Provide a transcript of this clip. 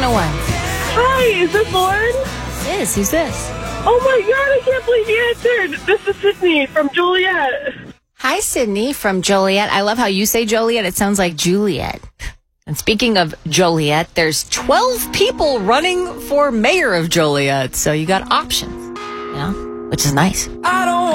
101. Hi, is this Lauren? Yes, who's this? Oh my God, I can't believe you answered. This is Sydney from Joliet. Hi, Sydney from Joliet. I love how you say Joliet. It sounds like Juliet. And speaking of Joliet, there's 12 people running for mayor of Joliet. So you got options, which is nice.